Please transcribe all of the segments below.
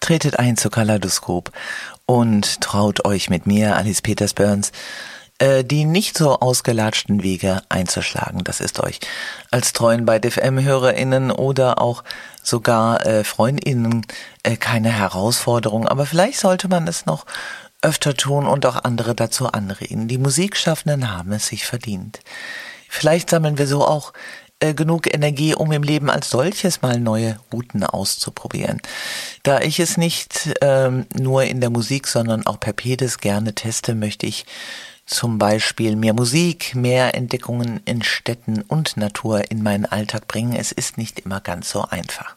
Tretet ein zu Kaleidoskop und traut euch mit mir, Alice Peters-Burns, die nicht so ausgelatschten Wege einzuschlagen. Das ist euch als treuen Byte FM-HörerInnen oder auch sogar FreundInnen keine Herausforderung. Aber vielleicht sollte man es noch öfter tun und auch andere dazu anregen. Die Musikschaffenden haben es sich verdient. Vielleicht sammeln wir so auch genug Energie, um im Leben als solches mal neue Routen auszuprobieren. Da ich es nicht nur in der Musik, sondern auch per Pedis gerne teste, möchte ich zum Beispiel mehr Musik, mehr Entdeckungen in Städten und Natur in meinen Alltag bringen. Es ist nicht immer ganz so einfach.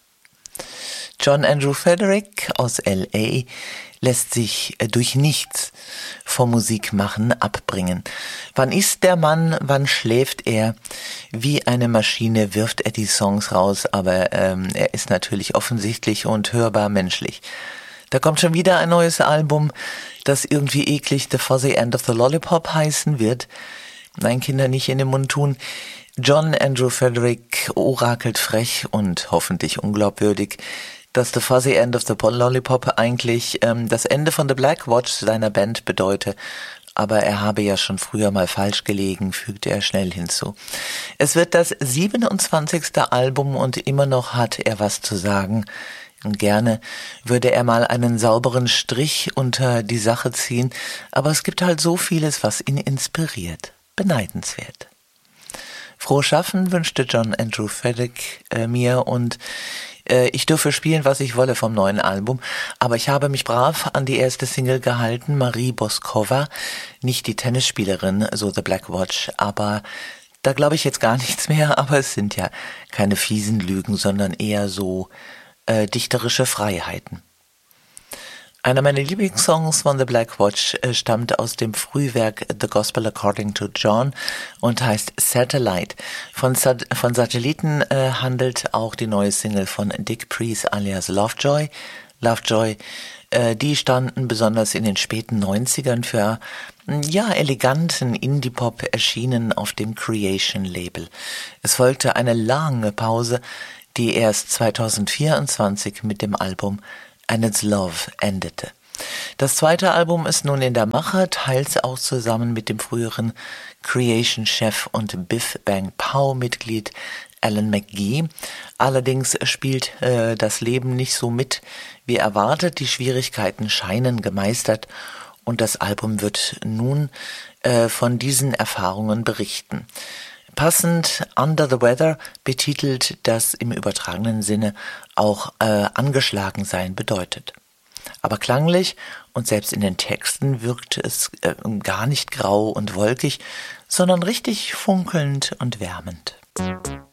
John Andrew Frederick aus L.A. lässt sich durch nichts vom Musikmachen abbringen. Wann isst der Mann, wann schläft er? Wie eine Maschine wirft er die Songs raus, aber er ist natürlich offensichtlich und hörbar menschlich. Da kommt schon wieder ein neues Album, das irgendwie eklig The Fuzzy End of the Lollipop heißen wird. Nein, Kinder, nicht in den Mund tun. John Andrew Frederick orakelt frech und hoffentlich unglaubwürdig, dass The Fuzzy End of the Lollipop eigentlich das Ende von The Black Watch seiner Band bedeute. Aber er habe ja schon früher mal falsch gelegen, fügte er schnell hinzu. Es wird das 27. Album und immer noch hat er was zu sagen. Und gerne würde er mal einen sauberen Strich unter die Sache ziehen, aber es gibt halt so vieles, was ihn inspiriert. Beneidenswert. Frohes Schaffen wünschte John Andrew Frederick mir und ich dürfe spielen, was ich wolle vom neuen Album, aber ich habe mich brav an die erste Single gehalten, Marie Boskova, nicht die Tennisspielerin, so The Black Watch, aber da glaube ich jetzt gar nichts mehr, aber es sind ja keine fiesen Lügen, sondern eher so dichterische Freiheiten. Einer meiner Lieblingssongs von The Black Watch stammt aus dem Frühwerk The Gospel According to John und heißt Satellite. Von Satelliten handelt auch die neue Single von Dick Priest alias Lovejoy. Lovejoy, die standen besonders in den späten 90ern für eleganten Indie-Pop, erschienen auf dem Creation-Label. Es folgte eine lange Pause, die erst 2024 mit dem Album And It's Love endete. Das zweite Album ist nun in der Mache, teils auch zusammen mit dem früheren Creation-Chef und Biff Bang Pow-Mitglied Alan McGee. Allerdings spielt das Leben nicht so mit wie erwartet. Die Schwierigkeiten scheinen gemeistert und das Album wird nun von diesen Erfahrungen berichten. Passend Under the Weather betitelt, das im übertragenen Sinne auch angeschlagen sein bedeutet. Aber klanglich und selbst in den Texten wirkt es gar nicht grau und wolkig, sondern richtig funkelnd und wärmend.